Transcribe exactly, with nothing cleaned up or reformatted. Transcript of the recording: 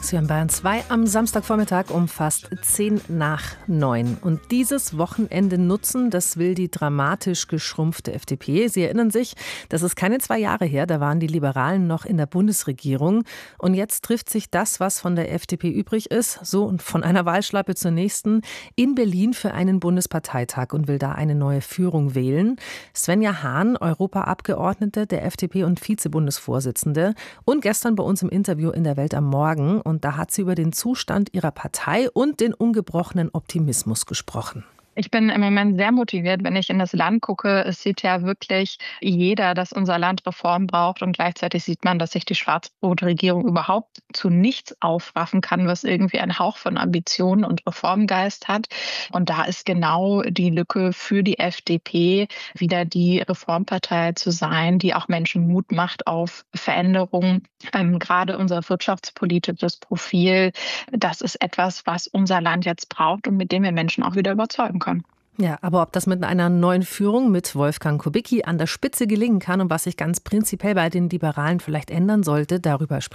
Sie hören Bayern zwei am Samstagvormittag um fast zehn nach neun. Und dieses Wochenende nutzen, das will die dramatisch geschrumpfte F D P. Sie erinnern sich, das ist keine zwei Jahre her, da waren die Liberalen noch in der Bundesregierung. Und jetzt trifft sich das, was von der F D P übrig ist, so und von einer Wahlschlappe zur nächsten, in Berlin für einen Bundesparteitag und will da eine neue Führung wählen. Svenja Hahn, Europaabgeordnete der F D P und Vizebundesvorsitzende und gestern bei uns im Interview in der Welt am Morgen. Und da hat sie über den Zustand ihrer Partei und den ungebrochenen Optimismus gesprochen. Ich bin im Moment sehr motiviert, wenn ich in das Land gucke. Es sieht ja wirklich jeder, dass unser Land Reform braucht. Und gleichzeitig sieht man, dass sich die schwarz-rote Regierung überhaupt zu nichts aufraffen kann, was irgendwie einen Hauch von Ambitionen und Reformgeist hat. Und da ist genau die Lücke für die F D P, wieder die Reformpartei zu sein, die auch Menschen Mut macht auf Veränderungen. Ähm, gerade unser wirtschaftspolitisches Profil, das ist etwas, was unser Land jetzt braucht und mit dem wir Menschen auch wieder überzeugen können. Ja, aber ob das mit einer neuen Führung mit Wolfgang Kubicki an der Spitze gelingen kann und was sich ganz prinzipiell bei den Liberalen vielleicht ändern sollte, darüber sprechen